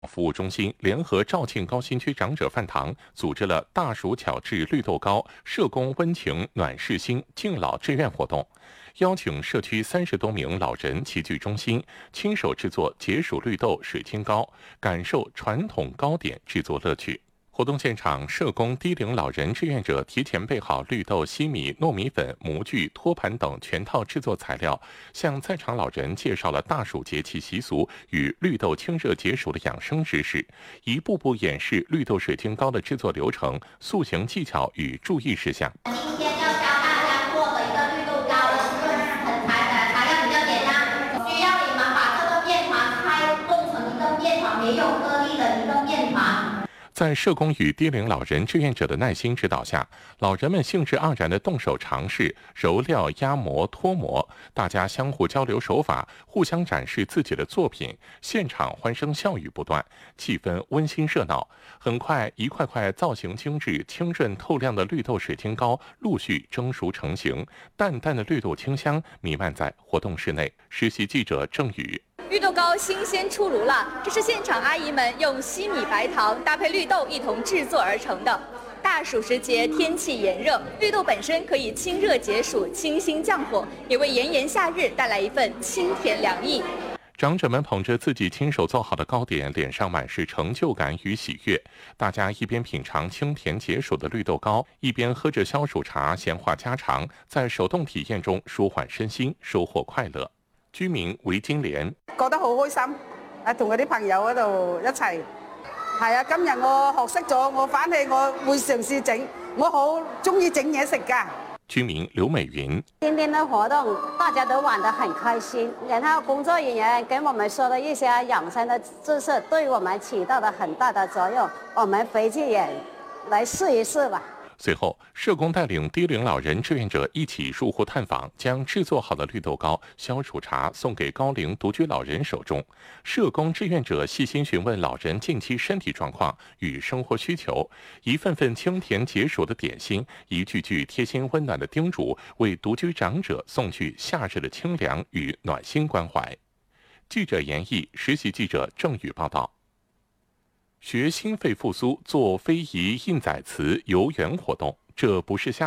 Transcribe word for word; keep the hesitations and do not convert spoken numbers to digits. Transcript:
服务中心联合肇庆高新区长者饭堂组织了大暑巧制绿豆糕社工温情暖世心敬老志愿活动，邀请社区三十多名老人齐聚中心，亲手制作解暑绿豆水晶糕，感受传统糕点制作乐趣。活动现场，社工、低龄老人志愿者提前备好绿豆、西米、糯米粉、模具、托盘等全套制作材料，向在场老人介绍了大暑节气习俗与绿豆清热解暑的养生知识，一步步演示绿豆水晶糕的制作流程、塑形技巧与注意事项。 今天要教大家做的一个绿豆糕的这个很材的材料比较简单，需要你们把这个面团拆弄成一个面团，没有颗粒的一个面团。 在社工与低龄老人志愿者的耐心指导下，老人们兴致盎然地动手尝试揉料、压模、脱模，大家相互交流手法，互相展示自己的作品，现场欢声笑语不断，气氛温馨热闹。很快，一块块造型精致、清润透亮的绿豆水晶糕陆续蒸熟成型，淡淡的绿豆清香弥漫在活动室内。实习记者郑宇。 绿豆糕新鲜出炉了，这是现场阿姨们用西米白糖搭配绿豆一同制作而成的。大暑时节，天气炎热，绿豆本身可以清热解暑、清心降火，也为炎炎夏日带来一份清甜凉意。 长者们捧着自己亲手做好的糕点，脸上满是成就感与喜悦。大家一边品尝清甜解暑的绿豆糕，一边喝着消暑茶，闲话家常，在手動體驗中舒緩身心，收穫快樂。居民韋金蓮覺得好開心，誒同嗰啲朋友喺度一齊。係啊，今日我學識咗，我返去我會嘗試整，我好中意整嘢食㗎。 居民劉美雲： 今天的活動大家都玩得很開心，然後工作人員跟我們說的一些養生的知識，對我們起到了很大的作用。我們回去也來試一試吧。 隨後，社工帶領低齡老人志願者一起入戶探訪，將製作好的綠豆糕、消暑茶送給高齡獨居老人手中。社工志願者細心詢問老人近期身體狀況與生活需求，一份份清甜解暑的點心，一句句貼心溫暖的叮囑，為獨居長者送去夏日的清涼與暖心關懷。記者研議，實習記者鄭宇報道。學心肺復甦，做非遺印載詞遊園活動，這不是下